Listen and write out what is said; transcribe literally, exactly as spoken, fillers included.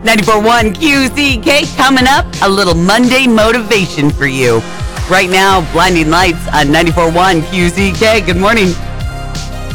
ninety-four point one Q Z K coming up, a little Monday motivation for you. Right now, Blinding Lights on ninety-four point one Q Z K. Good morning.